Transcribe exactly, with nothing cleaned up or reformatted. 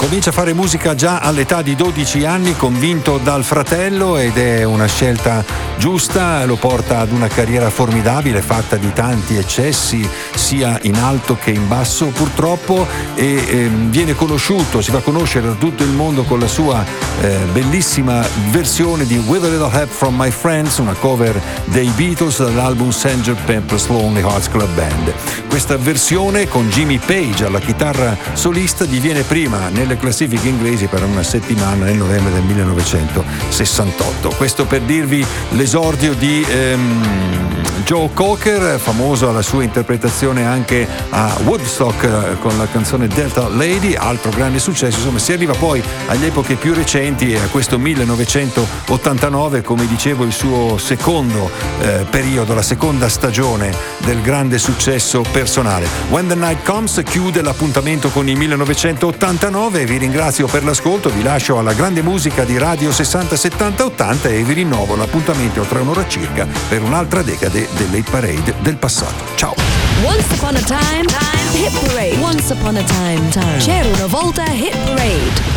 Comincia a fare musica già all'età di dodici anni, convinto dal fratello, ed è una scelta giusta, lo porta ad una carriera formidabile fatta di tanti eccessi sia in alto che in basso purtroppo, e eh, viene conosciuto, si fa conoscere da tutto il mondo con la sua eh, bellissima versione di With a Little Help from My Friends, una cover dei Beatles dall'album sergeant Pepper's Lonely Hearts Club Band. Questa versione con Jimmy Page alla chitarra solista diviene prima nelle classifiche inglesi per una settimana nel novembre del millenovecentosessantotto. Questo per dirvi l'esordio di ehm, Joe Cocker, famoso alla sua interpretazione anche a Woodstock eh, con la canzone Delta Lady, altro grande successo. Insomma, si arriva poi agli epoche più recenti e a questo millenovecentottantanove, come dicevo, il suo secondo eh, periodo, la seconda stagione del grande successo personale. When the Night Comes chiude l'appuntamento con il millenovecentottantanove. Vi ringrazio per l'ascolto, vi lascio alla grande musica di Radio sessanta settanta ottanta e vi rinnovo l'appuntamento tra un'ora circa per un'altra decade delle hit parade del passato. Ciao! Once upon a time, time, hit parade. Once upon a time, time. C'era una volta hit parade.